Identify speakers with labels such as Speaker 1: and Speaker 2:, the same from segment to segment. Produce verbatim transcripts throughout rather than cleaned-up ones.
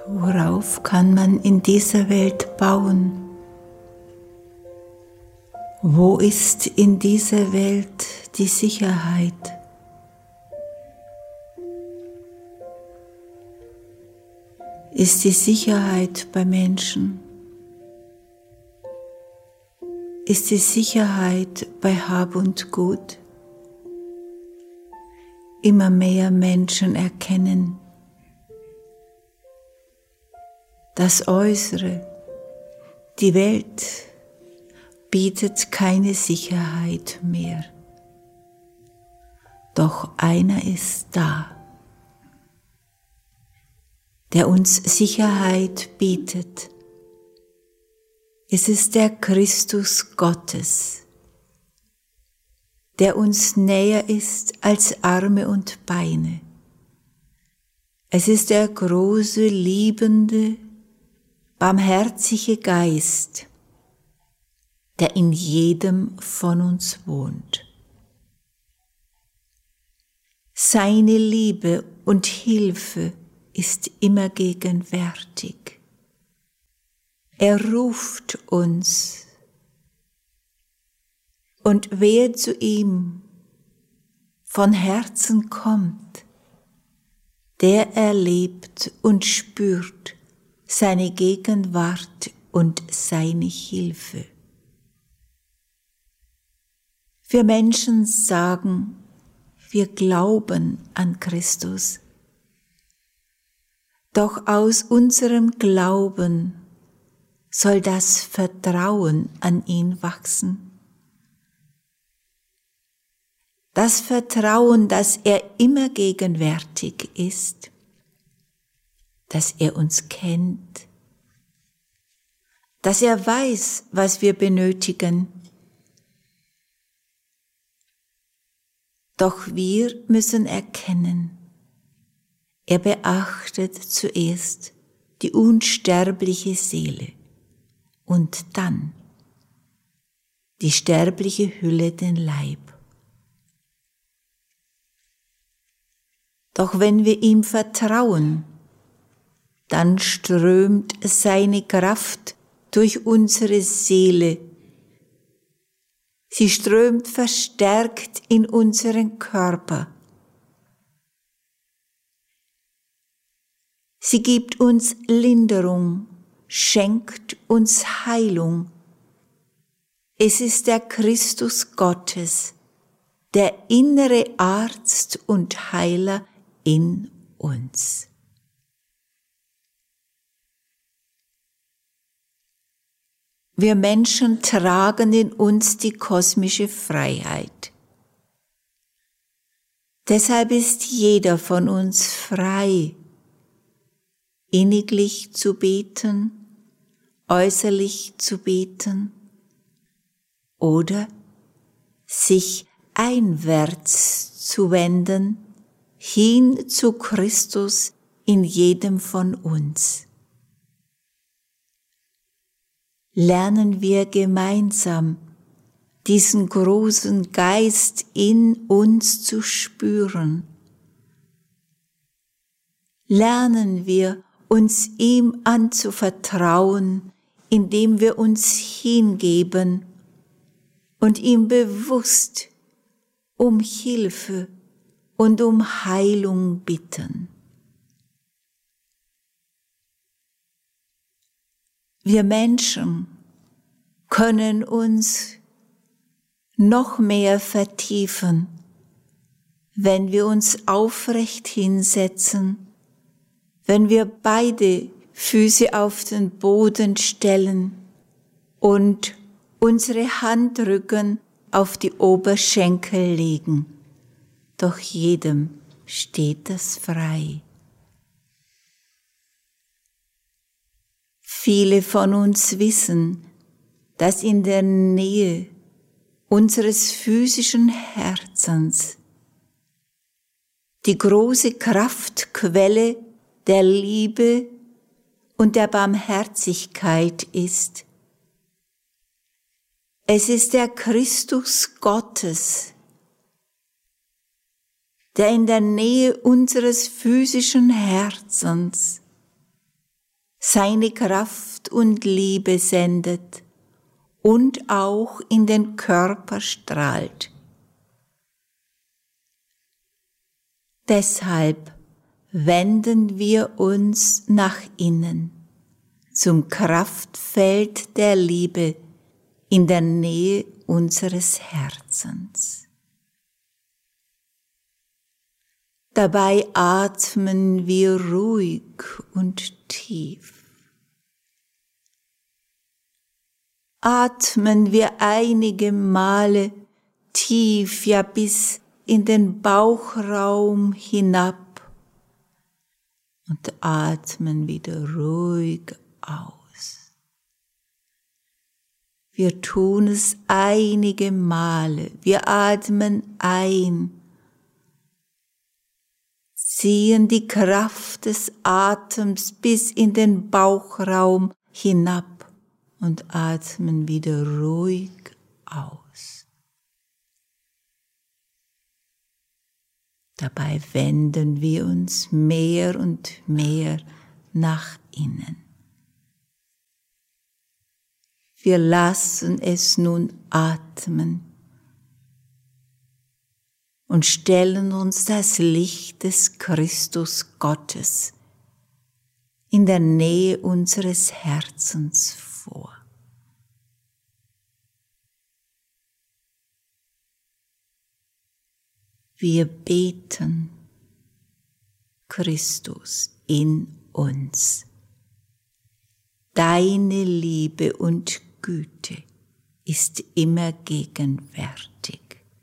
Speaker 1: Worauf kann man in dieser Welt bauen? Wo ist in dieser Welt die Sicherheit? Ist die Sicherheit bei Menschen? Ist die Sicherheit bei Hab und Gut? Immer mehr Menschen erkennen, das Äußere, die Welt bietet keine Sicherheit mehr. Doch einer ist da, der uns Sicherheit bietet. Es ist der Christus Gottes, der uns näher ist als Arme und Beine. Es ist der große, liebende, barmherzige Geist, der in jedem von uns wohnt. Seine Liebe und Hilfe ist immer gegenwärtig. Er ruft uns, und wer zu ihm von Herzen kommt, der erlebt und spürt seine Gegenwart und seine Hilfe. Wir Menschen sagen, wir glauben an Christus. Doch aus unserem Glauben soll das Vertrauen an ihn wachsen. Das Vertrauen, dass er immer gegenwärtig ist, dass er uns kennt, dass er weiß, was wir benötigen. Doch wir müssen erkennen, er beachtet zuerst die unsterbliche Seele und dann die sterbliche Hülle, den Leib. Doch wenn wir ihm vertrauen, dann strömt seine Kraft durch unsere Seele. Sie strömt verstärkt in unseren Körper. Sie gibt uns Linderung, schenkt uns Heilung. Es ist der Christus Gottes, der innere Arzt und Heiler in uns. Wir Menschen tragen in uns die kosmische Freiheit. Deshalb ist jeder von uns frei, inniglich zu beten, äußerlich zu beten oder sich einwärts zu wenden, hin zu Christus in jedem von uns. Lernen wir gemeinsam, diesen großen Geist in uns zu spüren. Lernen wir, uns ihm anzuvertrauen, indem wir uns hingeben und ihm bewusst um Hilfe und um Heilung bitten. Wir Menschen können uns noch mehr vertiefen, wenn wir uns aufrecht hinsetzen, wenn wir beide Füße auf den Boden stellen und unsere Handrücken auf die Oberschenkel legen. Doch jedem steht das frei. Viele von uns wissen, dass in der Nähe unseres physischen Herzens die große Kraftquelle der Liebe und der Barmherzigkeit ist. Es ist der Christus Gottes, der in der Nähe unseres physischen Herzens seine Kraft und Liebe sendet und auch in den Körper strahlt. Deshalb wenden wir uns nach innen, zum Kraftfeld der Liebe in der Nähe unseres Herzens. Dabei atmen wir ruhig und tief. Atmen wir einige Male tief, ja bis in den Bauchraum hinab und atmen wieder ruhig aus. Wir tun es einige Male. Wir atmen ein, ziehen die Kraft des Atems bis in den Bauchraum hinab und atmen wieder ruhig aus. Dabei wenden wir uns mehr und mehr nach innen. Wir lassen es nun atmen und stellen uns das Licht des Christus Gottes in der Nähe unseres Herzens vor. Wir beten, Christus in uns. Deine Liebe und Güte ist immer gegenwärtig.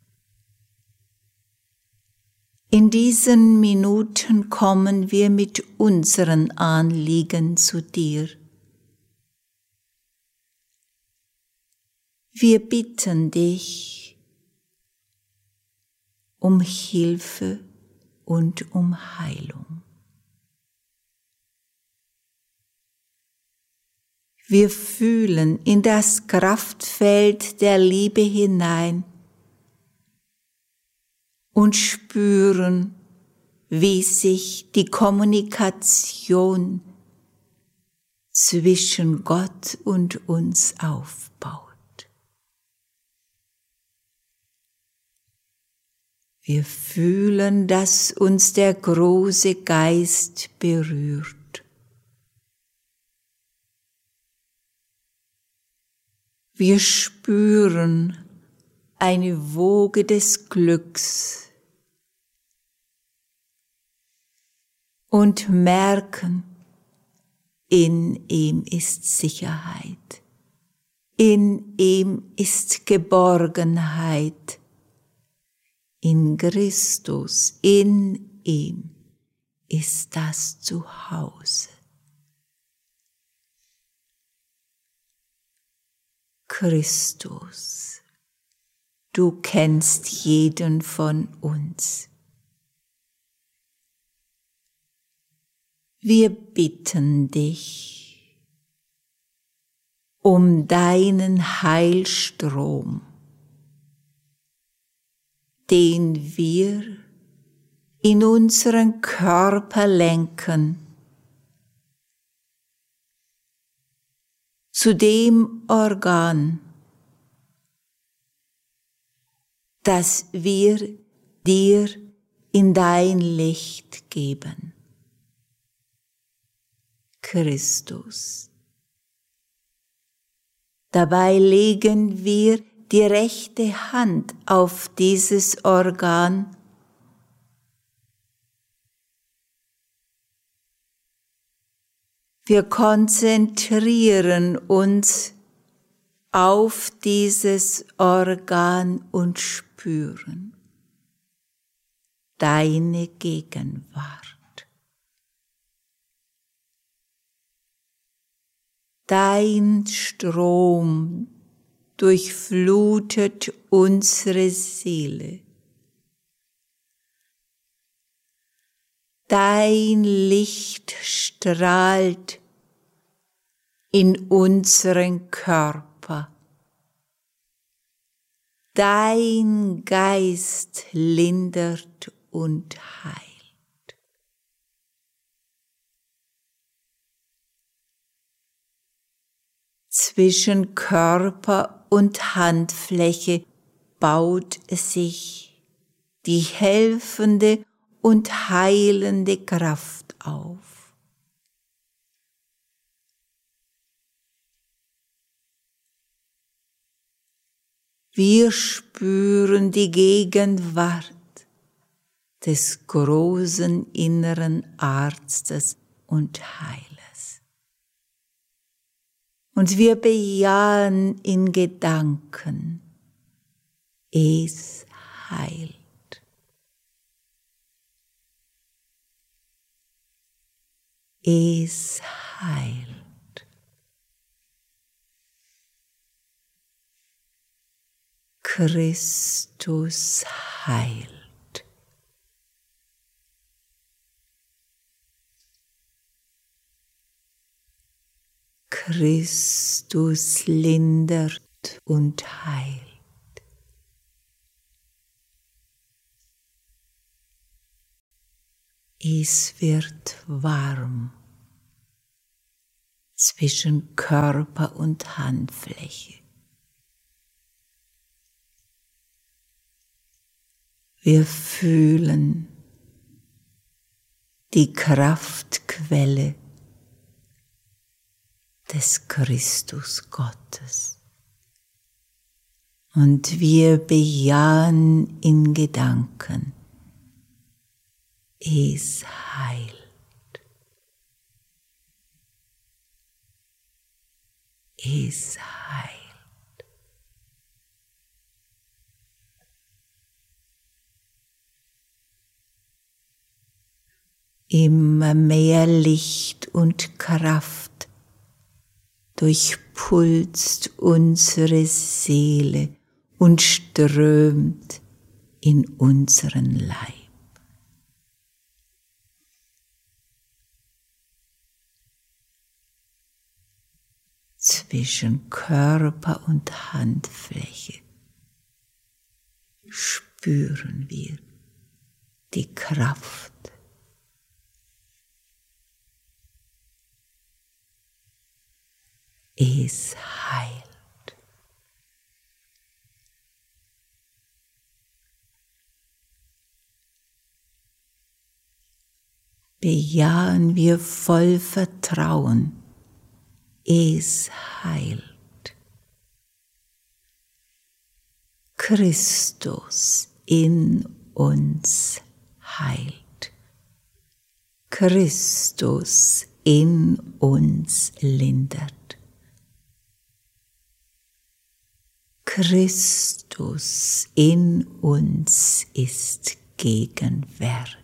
Speaker 1: In diesen Minuten kommen wir mit unseren Anliegen zu dir. Wir bitten dich um Hilfe und um Heilung. Wir fühlen in das Kraftfeld der Liebe hinein und spüren, wie sich die Kommunikation zwischen Gott und uns aufbaut. Wir fühlen, dass uns der große Geist berührt. Wir spüren eine Woge des Glücks und merken, in ihm ist Sicherheit, in ihm ist Geborgenheit, in Christus, in ihm ist das Zuhause. Christus, du kennst jeden von uns. Wir bitten dich um deinen Heilstrom, den wir in unseren Körper lenken, zu dem Organ, das wir dir in dein Licht geben. Christus. Dabei legen wir die rechte Hand auf dieses Organ Wir konzentrieren uns auf dieses Organ und spüren deine Gegenwart. Dein Strom durchflutet unsere Seele. Dein Licht strahlt in unseren Körper. Dein Geist lindert und heilt. Zwischen Körper und Handfläche baut sich die helfende und heilende Kraft auf. Wir spüren die Gegenwart des großen inneren Arztes und Heilers. Und wir bejahen in Gedanken, es heilt. Es heilt. Christus heilt. Christus lindert und heilt. Es wird warm zwischen Körper und Handfläche. Wir fühlen die Kraftquelle des Christus Gottes. Und wir bejahen in Gedanken, es heilt. Es heilt. Immer mehr Licht und Kraft durchpulst unsere Seele und strömt in unseren Leib. Zwischen Körper und Handfläche spüren wir die Kraft. Es heilt. Bejahen wir voll Vertrauen, es heilt. Christus in uns heilt. Christus in uns lindert. Christus in uns ist gegenwärtig.